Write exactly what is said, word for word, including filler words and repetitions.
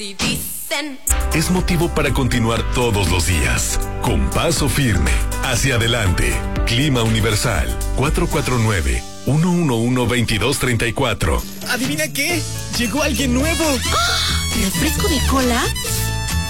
Es motivo para continuar todos los días, con paso firme, hacia adelante. Clima Universal, cuatro cuatro nueve, uno uno uno, dos dos tres cuatro. ¿Adivina qué? Llegó alguien nuevo. ¡Oh! ¿Refresco de cola?